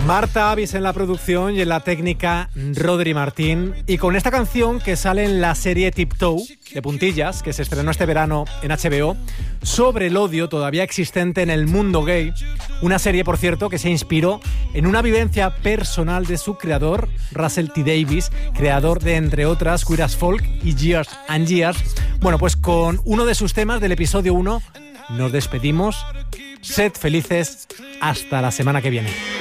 Marta Avis en la producción y en la técnica Rodri Martín. Y con esta canción que sale en la serie Tiptoe, de puntillas, que se estrenó este verano en HBO, sobre el odio todavía existente en el mundo gay. Una serie, por cierto, que se inspiró en una vivencia personal de su creador, Russell T. Davies, creador de, entre otras, Queer as Folk y Years and Years. Bueno, pues con uno de sus temas del episodio 1 nos despedimos. Sed felices. Hasta la semana que viene.